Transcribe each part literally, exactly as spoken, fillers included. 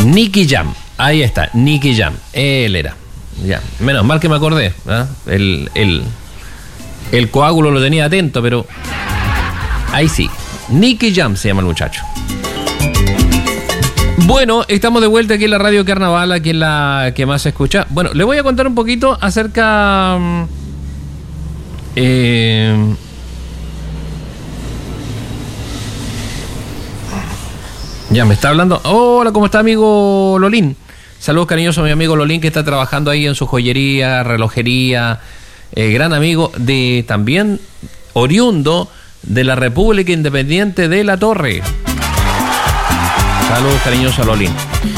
Nicky Jam, ahí está, Nicky Jam, él era. Ya, menos mal que me acordé, ¿eh? el, el, el coágulo lo tenía atento, pero ahí sí, Nicky Jam se llama el muchacho. Bueno, estamos de vuelta aquí en la Radio Carnaval, aquí en la que más se escucha. Bueno, le voy a contar un poquito acerca... Eh, ya me está hablando. Hola, ¿cómo está, amigo Lolín? Saludos cariñosos a mi amigo Lolín, que está trabajando ahí en su joyería, relojería. Eh, gran amigo de también oriundo de la República Independiente de La Torre. Saludos cariñosos a Lolín.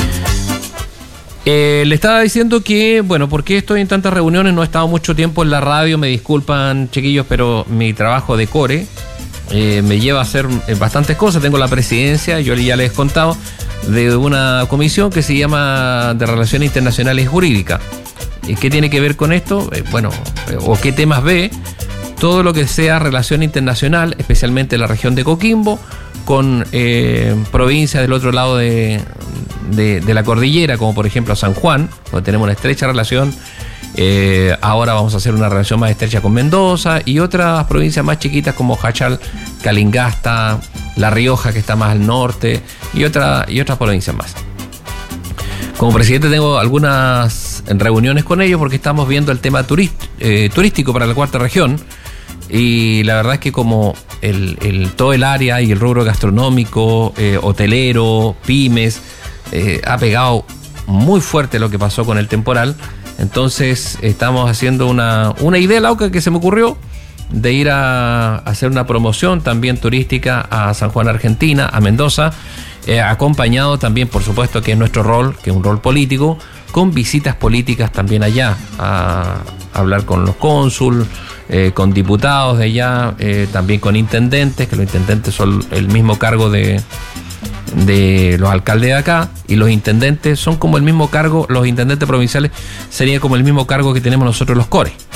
Eh, le estaba diciendo que, bueno, ¿por qué estoy en tantas reuniones? No he estado mucho tiempo en la radio, me disculpan, chiquillos, pero mi trabajo de core eh, me lleva a hacer bastantes cosas. Tengo la presidencia, yo ya les he contado, de una comisión que se llama de Relaciones Internacionales y Jurídicas. ¿Qué tiene que ver con esto? Eh, bueno, o qué temas ve. Todo lo que sea relación internacional, especialmente la región de Coquimbo, con eh, provincias del otro lado de, de, de la cordillera, como por ejemplo San Juan, donde tenemos una estrecha relación. Eh, ahora vamos a hacer una relación más estrecha con Mendoza y otras provincias más chiquitas como Jachal, Calingasta, La Rioja, que está más al norte, y, otra, y otras provincias más. Como presidente tengo algunas reuniones con ellos porque estamos viendo el tema turist, eh, turístico para la cuarta región. Y la verdad es que como el, el, todo el área y el rubro gastronómico, eh, hotelero, pymes, eh, ha pegado muy fuerte lo que pasó con el temporal. Entonces estamos haciendo una, una idea loca que se me ocurrió de ir a, a hacer una promoción también turística a San Juan, Argentina, a Mendoza, eh, acompañado también, por supuesto, que es nuestro rol, que es un rol político, con visitas políticas también allá, a, a hablar con los cónsul, eh, con diputados de allá, eh, también con intendentes, que los intendentes son el mismo cargo de, de los alcaldes de acá, y los intendentes son como el mismo cargo, los intendentes provinciales serían como el mismo cargo que tenemos nosotros los core.